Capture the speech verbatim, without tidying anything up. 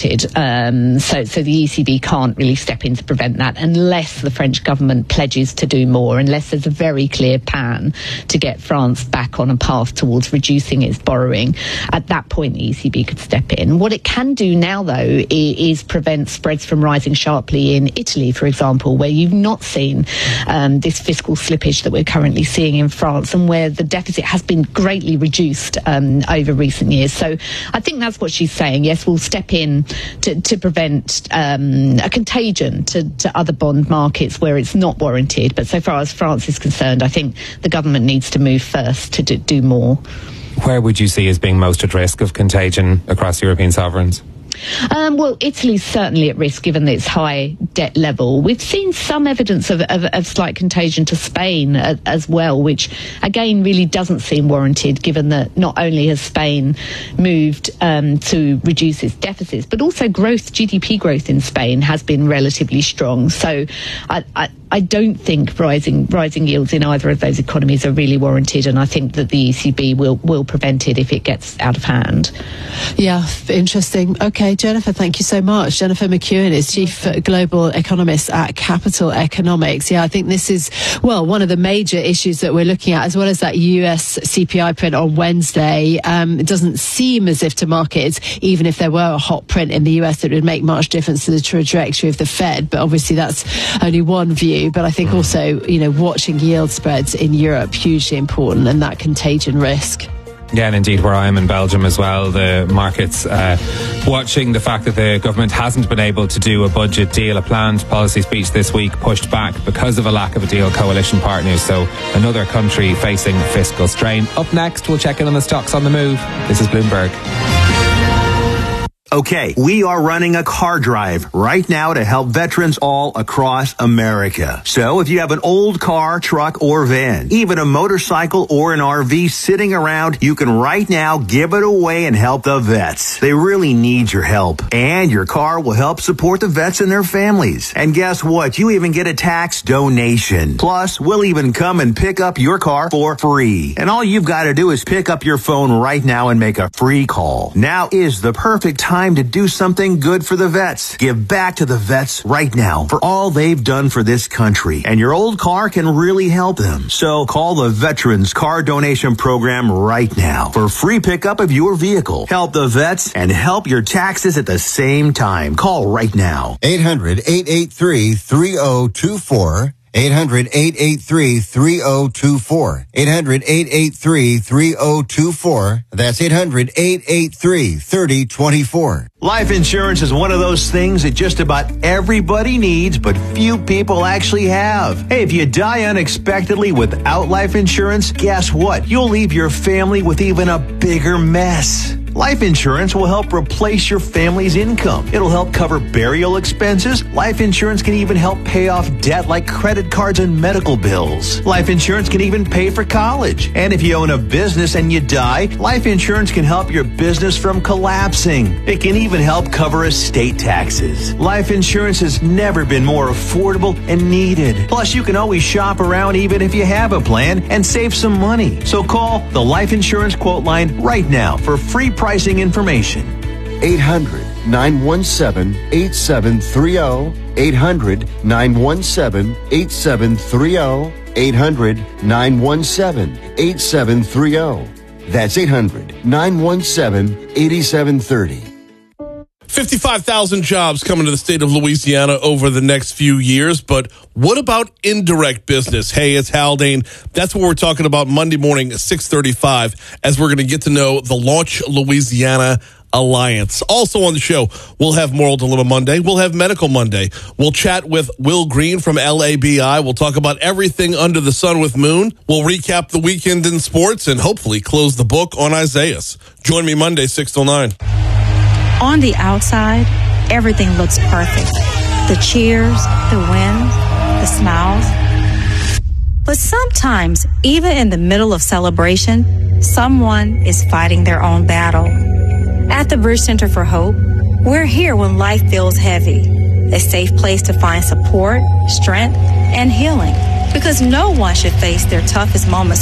warranted. Um, so, so the E C B can't really step in to prevent that unless the French government pledges to do more, unless there's a very clear plan to get France back on a path towards reducing its borrowing. At that point, the E C B could step in. What it can do now, though, is, is prevent spreads from rising sharply in Italy, for example, where you've not seen um, this fiscal slippage that we're currently seeing in France, and where the deficit has been greatly reduced um, over recent years. So I think that's what she's saying. Yes, we'll step in to, to prevent um, a contagion to, to other bond markets where it's not warranted. But so far as France is concerned, I think the government needs to move first to do, do more. Where would you see as being most at risk of contagion across European sovereigns? Um, well, Italy's certainly at risk given its high debt level. We've seen some evidence of, of, of slight contagion to Spain as, as well, which again really doesn't seem warranted given that not only has Spain moved um, to reduce its deficits, but also growth, G D P growth in Spain has been relatively strong. So I, I, I don't think rising rising yields in either of those economies are really warranted, and I think that the E C B will, will prevent it if it gets out of hand. Yeah, interesting. Okay, Jennifer, thank you so much. Jennifer McEwen is Chief Global Economist at Capital Economics. Yeah, I think this is, well, one of the major issues that we're looking at, as well as that U S C P I print on Wednesday. Um, it doesn't seem as if to markets, even if there were a hot print in the U S, that would make much difference to the trajectory of the Fed. But obviously that's only one view. But I think also, you know, watching yield spreads in Europe, hugely important, and that contagion risk. Yeah, and indeed where I am in Belgium as well, the markets uh, watching the fact that the government hasn't been able to do a budget deal. A planned policy speech this week pushed back because of a lack of a deal coalition partners. So another country facing fiscal strain. Up next, we'll check in on the stocks on the move. This is Bloomberg. Okay, we are running a car drive right now to help veterans all across America. So if you have an old car, truck, or van, even a motorcycle or an R V sitting around, you can right now give it away and help the vets. They really need your help. And your car will help support the vets and their families. And guess what? You even get a tax donation. Plus, we'll even come and pick up your car for free. And all you've got to do is pick up your phone right now and make a free call. Now is the perfect time to do something good for the vets. Give back to the vets right now for all they've done for this country. And your old car can really help them. So call the Veterans Car Donation Program right now for free pickup of your vehicle. Help the vets and help your taxes at the same time. Call right now. eight hundred, eight eight three, three oh two four. eight hundred, eight eight three, three oh two four. eight hundred, eight eight three, three oh two four. That's eight hundred, eight eight three, three oh two four. Life insurance is one of those things that just about everybody needs, but few people actually have. Hey, if you die unexpectedly without life insurance, guess what? You'll leave your family with even a bigger mess. Life insurance will help replace your family's income. It'll help cover burial expenses. Life insurance can even help pay off debt like credit cards and medical bills. Life insurance can even pay for college. And if you own a business and you die, life insurance can help your business from collapsing. It can even help cover estate taxes. Life insurance has never been more affordable and needed. Plus, you can always shop around even if you have a plan and save some money. So call the Life Insurance Quote Line right now for free pricing information. eight hundred, nine one seven, eight seven three oh. eight hundred, nine one seven, eight seven three oh. eight hundred, nine one seven, eight seven three oh. That's eight hundred, nine one seven, eight seven three oh. fifty-five thousand jobs coming to the state of Louisiana over the next few years, but what about indirect business? Hey, it's Haldane. That's what we're talking about Monday morning at six thirty-five as we're going to get to know the Launch Louisiana Alliance. Also on the show, we'll have Moral Dilemma Monday. We'll have Medical Monday. We'll chat with Will Green from L A B I. We'll talk about everything under the sun with Moon. We'll recap the weekend in sports and hopefully close the book on Isaiah. Join me Monday, six till nine. On the outside, everything looks perfect. The cheers, the wins, the smiles. But sometimes, even in the middle of celebration, someone is fighting their own battle. At the Bridge Center for Hope, we're here when life feels heavy. A safe place to find support, strength, and healing. Because no one should face their toughest moments